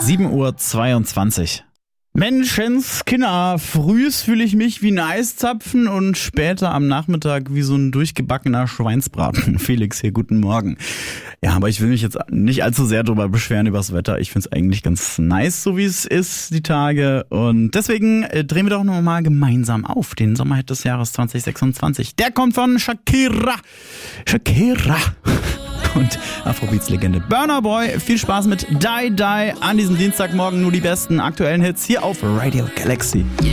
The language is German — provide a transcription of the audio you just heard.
7:22 Uhr. Menschenskinder, frühs fühle ich mich wie ein Eiszapfen und später am Nachmittag wie so ein durchgebackener Schweinsbraten. Felix hier, guten Morgen. Ja, aber ich will mich jetzt nicht allzu sehr drüber beschweren übers Wetter. Ich finde es eigentlich ganz nice, so wie es ist, die Tage. Und deswegen drehen wir doch nochmal gemeinsam auf den Sommerhit des Jahres 2026. Der kommt von Shakira und Afrobeats-Legende Burna Boy. Viel Spaß mit Die Die an diesem Dienstagmorgen. Nur die besten aktuellen Hits hier auf Radio Galaxy.